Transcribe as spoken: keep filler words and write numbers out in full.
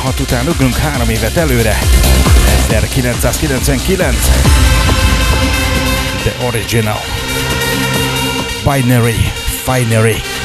negyvenhat után ugrunk három évet előre. ezerkilencszázkilencvenkilenc. The Original. Binary. Finery.